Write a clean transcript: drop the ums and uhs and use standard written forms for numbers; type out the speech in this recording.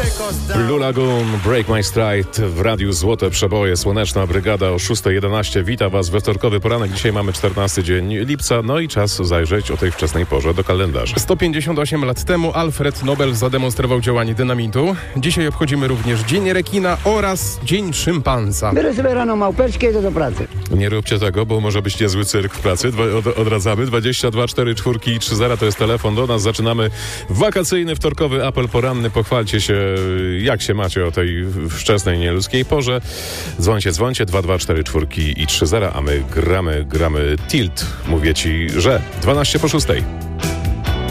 Blue Lagoon, Break My Stride w Radiu Złote Przeboje. Słoneczna Brygada o 6:11. Wita Was we wtorkowy poranek. Dzisiaj mamy 14 dzień lipca, no i czas zajrzeć o tej wczesnej porze do kalendarza. 158 lat temu Alfred Nobel zademonstrował działanie dynamitu. Dzisiaj obchodzimy również Dzień Rekina oraz Dzień Szympansa. Biorę sobie rano małpeczkę i idę do pracy. Nie róbcie tego, bo może być niezły cyrk w pracy. Odradzamy. 22 4 4 i 30 to jest telefon do nas. Zaczynamy wakacyjny, wtorkowy apel poranny. Pochwalcie się, jak się macie o tej wczesnej, nieludzkiej porze. Dzwońcie 224 4 i 30, a my gramy Tilt. Mówię Ci, że 12 po 6.